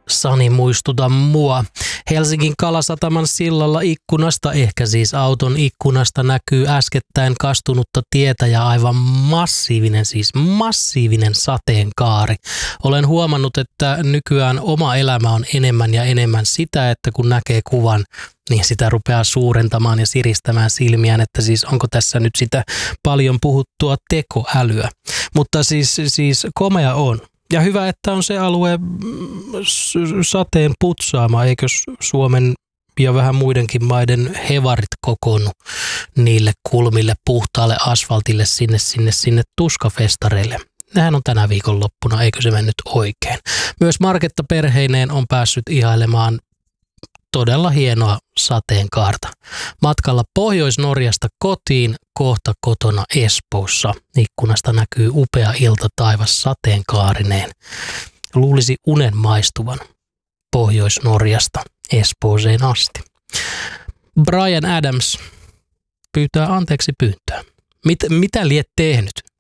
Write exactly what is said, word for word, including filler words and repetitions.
Sani, muistuta mua. Helsingin Kalasataman sillalla ikkunasta, ehkä siis auton ikkunasta, näkyy äskettäin kastunutta tietä ja aivan massiivinen, siis massiivinen sateenkaari. Olen huomannut, että nykyään oma elämä on enemmän ja enemmän sitä, että kun näkee kuvan, niin sitä rupeaa suurentamaan ja siristämään silmiään, että siis onko tässä nyt sitä paljon puhuttua tekoälyä. Mutta siis, siis komea on. Ja hyvä, että on se alue sateen putsaama, eikö Suomen ja vähän muidenkin maiden hevarit kokoonnu niille kulmille, puhtaalle asfaltille, sinne, sinne, sinne tuskafestareille. Nehän on tänä viikonloppuna, eikö se mennyt oikein. Myös Marketta perheineen on päässyt ihailemaan todella hienoa sateenkaarta. Matkalla Pohjois-Norjasta kotiin, kohta kotona Espoossa. Ikkunasta näkyy upea iltataivas sateenkaarineen. Luulisi unen maistuvan Pohjois-Norjasta Espooseen asti. Bryan Adams pyytää anteeksi pyyntöä. Mit, mitä liet tehnyt?